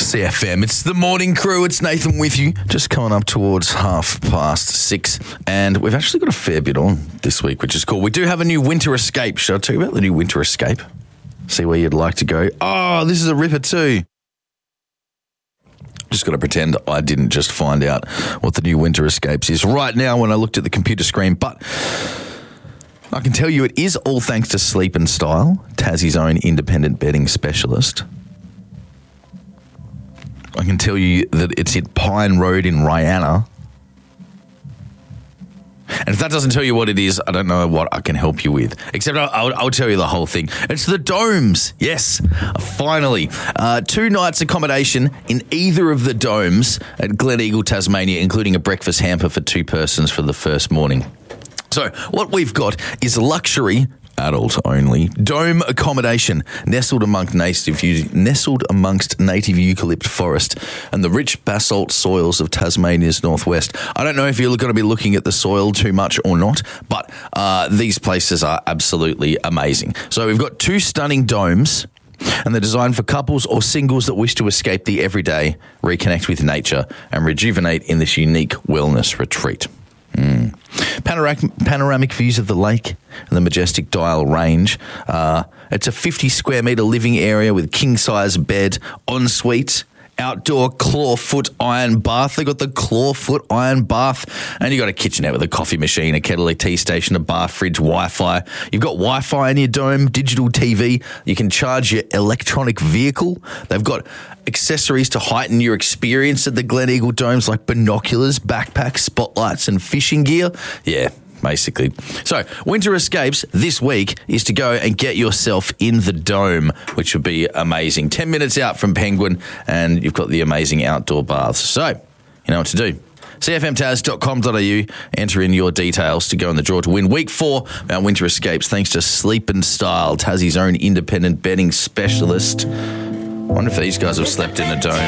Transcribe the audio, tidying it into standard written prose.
CFM. It's the morning crew. It's Nathan with you. Just coming up towards 6:30. And we've actually got a fair bit on this week, which is cool. We do have a new winter escape. Should I tell you about the new winter escape? See where you'd like to go. Oh, this is a ripper too. Just got to pretend I didn't just find out what the new winter escapes is right now when I looked at the computer screen. But I can tell you it is all thanks to Sleep and Style, Tassie's own independent bedding specialist. I can tell you that it's at Pine Road in Rihanna. And if that doesn't tell you what it is, I don't know what I can help you with. Except I'll tell you the whole thing. It's the Domes. Yes, finally. 2 nights accommodation in either of the domes at Gleneagle, Tasmania, including a breakfast hamper for 2 persons for the first morning. So what we've got is luxury, adult only, dome accommodation nestled amongst native eucalypt forest and the rich basalt soils of Tasmania's northwest. I don't know if you're going to be looking at the soil too much or not, but these places are absolutely amazing. So we've got 2 stunning domes, and they're designed for couples or singles that wish to escape the everyday, reconnect with nature, and rejuvenate in this unique wellness retreat. Panoramic views of the lake and the majestic Dial Range. It's a 50 square metre living area with king-size bed, ensuite, outdoor clawfoot iron bath. They got the clawfoot iron bath, and you got a kitchenette with a coffee machine, a kettle, a tea station, a bar, fridge, Wi-Fi. You've got Wi-Fi in your dome, digital TV. You can charge your electronic vehicle. They've got accessories to heighten your experience at the Gleneagle domes, like binoculars, backpacks, spotlights, and fishing gear. Yeah, basically. So, winter escapes this week is to go and get yourself in the dome, which would be amazing. 10 minutes out from Penguin, and you've got the amazing outdoor baths. So, you know what to do. cfmtaz.com.au, enter in your details to go in the draw to win week 4 of our winter escapes, thanks to Sleep and Style, Tassie's own independent bedding specialist. I wonder if these guys have slept in a dome.